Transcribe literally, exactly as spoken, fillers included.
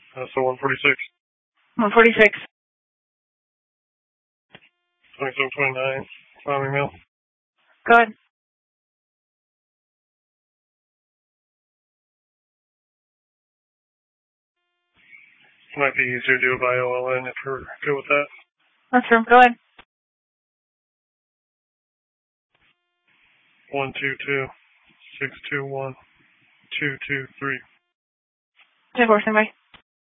Uh, so one forty-six. one forty-six. twenty-seven twenty-nine. File email. Go ahead. Might be easier to do it by O L N if you're good with that. That's true. Go ahead. one two two, six two one, two two three. ten four, stand by.